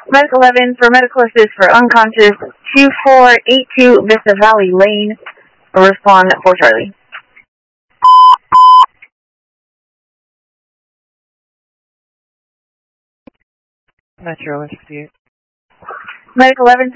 Medic 11 for medical assist for unconscious 2482 Vista Valley Lane. Respond for Charlie. Metro 168. Medic 11